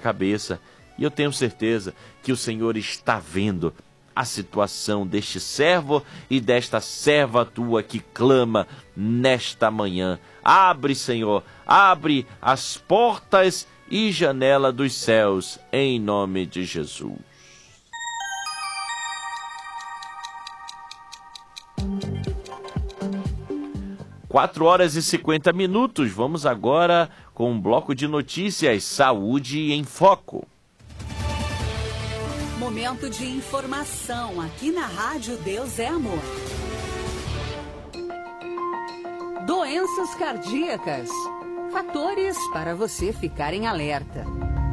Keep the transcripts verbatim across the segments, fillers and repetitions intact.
cabeça. E eu tenho certeza que o Senhor está vendo a situação deste servo e desta serva tua que clama nesta manhã. Abre, Senhor, abre as portas e janela dos céus, em nome de Jesus. quatro horas e cinquenta minutos, vamos agora com um bloco de notícias, Saúde em Foco. Momento de informação aqui na Rádio Deus é Amor. Doenças cardíacas. Fatores para você ficar em alerta.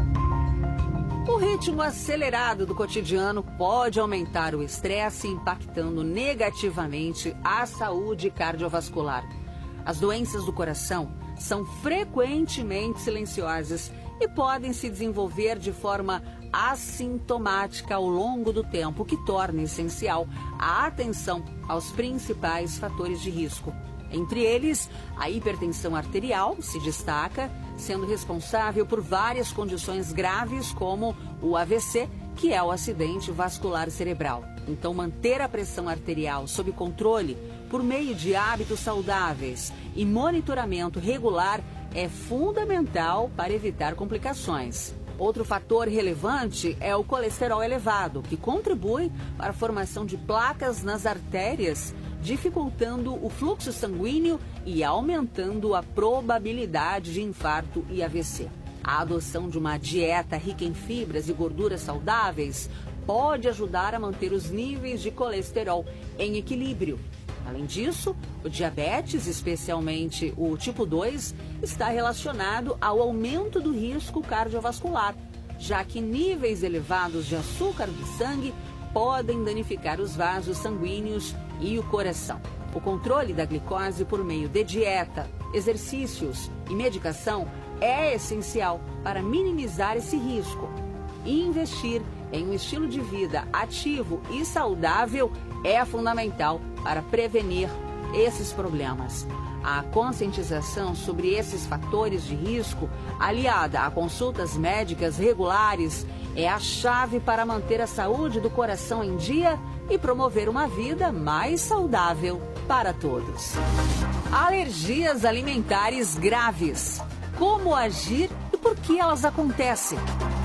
O ritmo acelerado do cotidiano pode aumentar o estresse, impactando negativamente a saúde cardiovascular. As doenças do coração são frequentemente silenciosas e podem se desenvolver de forma assintomática ao longo do tempo, o que torna essencial a atenção aos principais fatores de risco. Entre eles, a hipertensão arterial se destaca, sendo responsável por várias condições graves como o A V C, que é o acidente vascular cerebral. Então, manter a pressão arterial sob controle por meio de hábitos saudáveis e monitoramento regular é fundamental para evitar complicações. Outro fator relevante é o colesterol elevado, que contribui para a formação de placas nas artérias, dificultando o fluxo sanguíneo e aumentando a probabilidade de infarto e A V C. A adoção de uma dieta rica em fibras e gorduras saudáveis pode ajudar a manter os níveis de colesterol em equilíbrio. Além disso, o diabetes, especialmente o tipo dois, está relacionado ao aumento do risco cardiovascular, já que níveis elevados de açúcar do sangue podem danificar os vasos sanguíneos e o coração. O controle da glicose por meio de dieta, exercícios e medicação é essencial para minimizar esse risco. E investir em um estilo de vida ativo e saudável é fundamental para prevenir esses problemas. A conscientização sobre esses fatores de risco, aliada a consultas médicas regulares, é a chave para manter a saúde do coração em dia e promover uma vida mais saudável para todos. Alergias alimentares graves. Como agir e por que elas acontecem?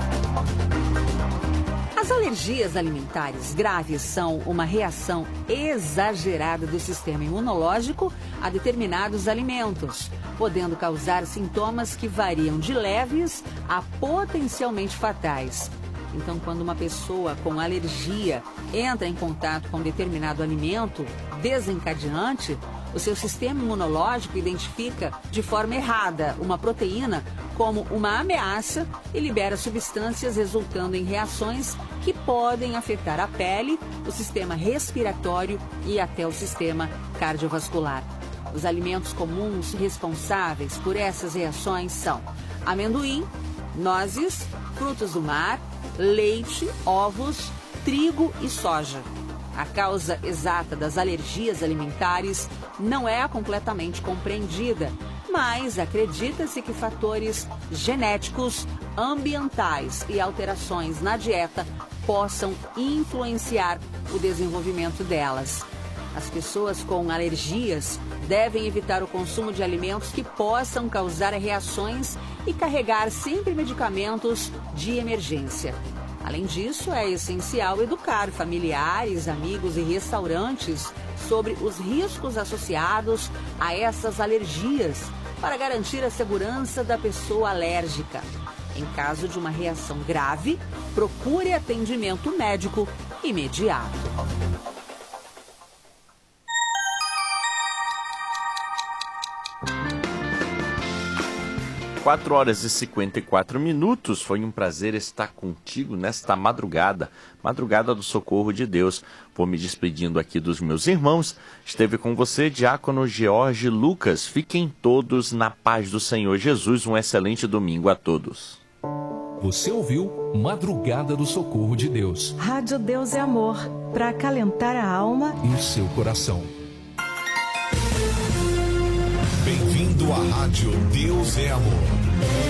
As alergias alimentares graves são uma reação exagerada do sistema imunológico a determinados alimentos, podendo causar sintomas que variam de leves a potencialmente fatais. Então, quando uma pessoa com alergia entra em contato com determinado alimento desencadeante, o seu sistema imunológico identifica de forma errada uma proteína como uma ameaça e libera substâncias resultando em reações que podem afetar a pele, o sistema respiratório e até o sistema cardiovascular. Os alimentos comuns responsáveis por essas reações são amendoim, nozes, frutos do mar, leite, ovos, trigo e soja. A causa exata das alergias alimentares não é completamente compreendida, mas acredita-se que fatores genéticos, ambientais e alterações na dieta possam influenciar o desenvolvimento delas. As pessoas com alergias devem evitar o consumo de alimentos que possam causar reações e carregar sempre medicamentos de emergência. Além disso, é essencial educar familiares, amigos e restaurantes sobre os riscos associados a essas alergias para garantir a segurança da pessoa alérgica. Em caso de uma reação grave, procure atendimento médico imediato. quatro horas e cinquenta e quatro minutos, foi um prazer estar contigo nesta madrugada, madrugada do Socorro de Deus. Vou me despedindo aqui dos meus irmãos. Esteve com você, Diácono George Lucas. Fiquem todos na paz do Senhor Jesus. Um excelente domingo a todos. Você ouviu Madrugada do Socorro de Deus. Rádio Deus é Amor, para acalentar a alma e o seu coração. Bem-vindo à Rádio Deus é Amor.